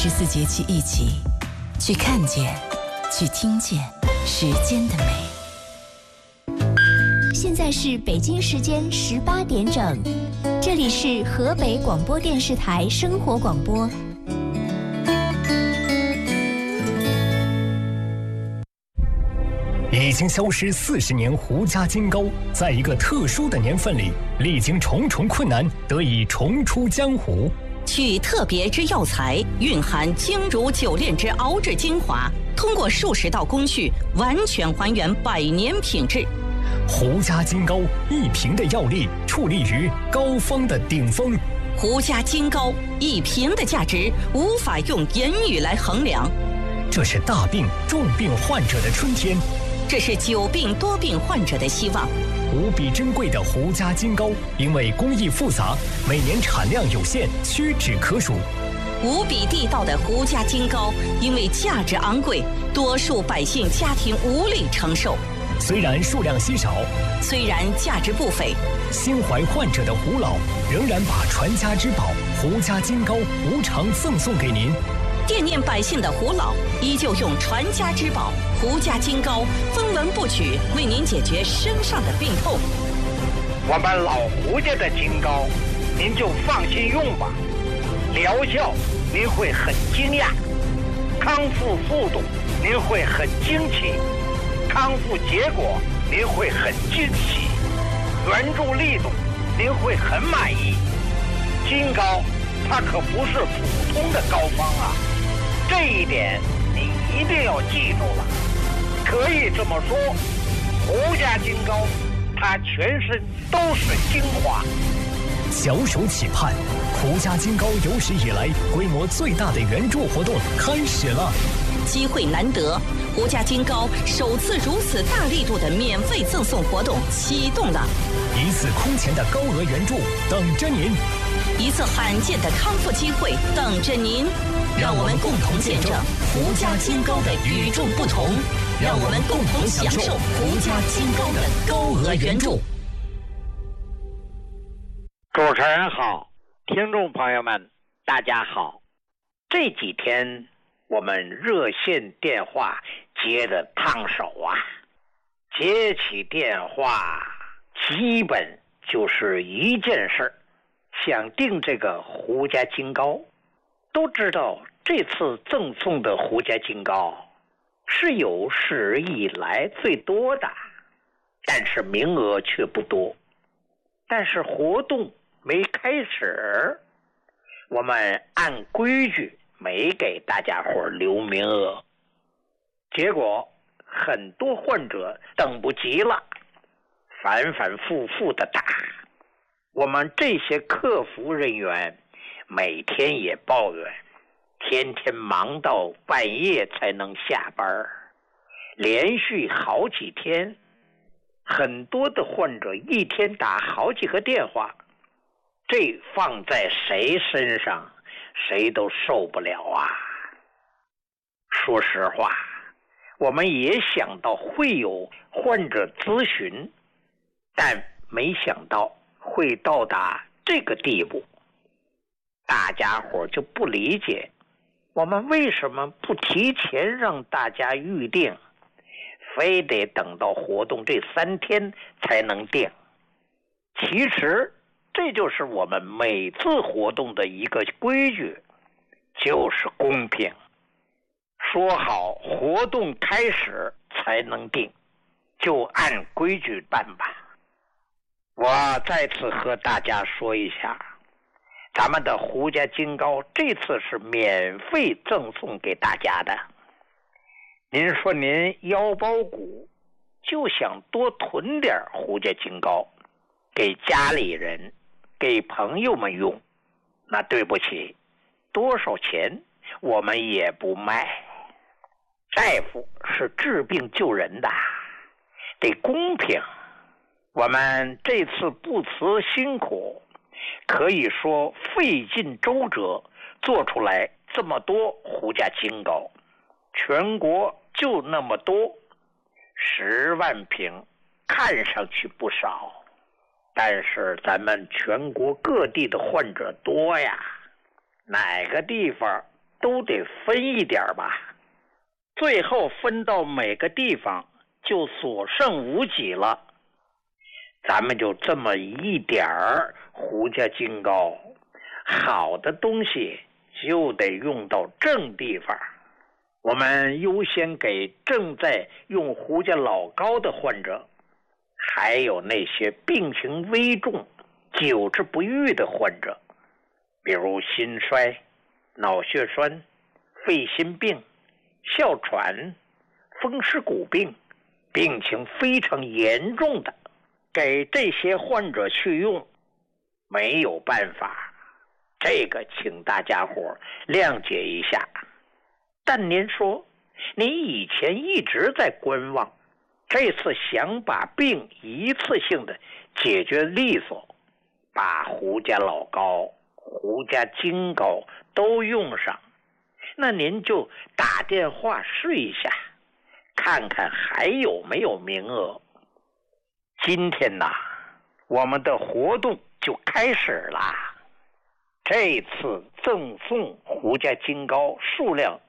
24节气一起去看见，去听见时间的美。 现在是北京时间18点整，这里是河北广播电视台生活广播。 已经消失40年胡家金糕，在一个特殊的年份里，历经重重困难，得以重出江湖。 取特别之药材，蕴含精如酒炼之熬制精华，通过数十道工序，完全还原100年品质。 胡家金糕一瓶的药力，矗立于膏方的顶峰。 胡家金糕一瓶的价值，无法用言语来衡量。 这是大病重病患者的春天， 这是久病多病患者的希望。 无比珍贵的胡家金糕，因为工艺复杂，每年产量有限，屈指可数。 无比地道的胡家金糕，因为价值昂贵，多数百姓家庭无力承受。 虽然数量稀少， 虽然价值不菲， 心怀患者的胡老仍然把传家之宝胡家金糕无偿赠送给您。 惦念百姓的胡老依旧用传家之宝胡家金糕分文不取，为您解决身上的病痛。 我们老胡家的金糕，您就放心用吧，疗效您会很惊讶，康复速度您会很惊奇，康复结果您会很惊喜，援助力度您会很满意。金糕它可不是普通的膏方啊，这一点你一定要记住了。可以这么说，胡家金糕它全身都是精华。 小手期盼，胡家金糕有史以来规模最大的援助活动开始了。 机会难得，胡家金糕首次如此大力度的免费赠送活动启动了。 一次空前的高额援助等着您， 一次罕见的康复机会等着您。让我们共同见证胡家金糕的与众不同，让我们共同享受胡家金糕的高额援助。 主持人好，听众朋友们大家好。这几天我们热线电话接得烫手啊，接起电话基本就是一件事，想订这个胡家金糕。都知道这次赠送的胡家金糕是有史以来最多的，但是名额却不多。但是活动没开始，我们按规矩没给大家伙留名额，结果很多患者等不及了，反反复复的打。我们这些客服人员每天也抱怨，天天忙到半夜才能下班，连续好几天，很多的患者一天打好几个电话，这放在谁身上谁都受不了啊。说实话，我们也想到会有患者咨询，但没想到会到达这个地步。大家伙就不理解，我们为什么不提前让大家预定，非得等到活动这3天才能订。其实这就是我们每次活动的一个规矩，就是公平。说好活动开始才能订，就按规矩办吧。我再次和大家说一下，咱们的胡家金糕这次是免费赠送给大家的。您说您腰包鼓就想多囤点胡家金糕给家里人给朋友们用，那对不起，多少钱我们也不卖。大夫是治病救人的，得公平。我们这次不辞辛苦，可以说费尽周折做出来这么多胡家金糕，全国就那么多，10万瓶，看上去不少，但是咱们全国各地的患者多呀，哪个地方都得分一点吧，最后分到每个地方就所剩无几了。咱们就这么一点儿胡家金膏，好的东西就得用到正地方。我们优先给正在用胡家老膏的患者，还有那些病情危重、久治不愈的患者，比如心衰、脑血栓、肺心病、哮喘、风湿骨病，病情非常严重的，给这些患者去用没有办法，这个请大家伙谅解一下。但您说您以前一直在观望，这次想把病一次性的解决利索，把胡家老膏、胡家金膏都用上，那您就打电话试一下，看看还有没有名额。今天呐，我们的活动就开始了。这次赠送胡家金膏数量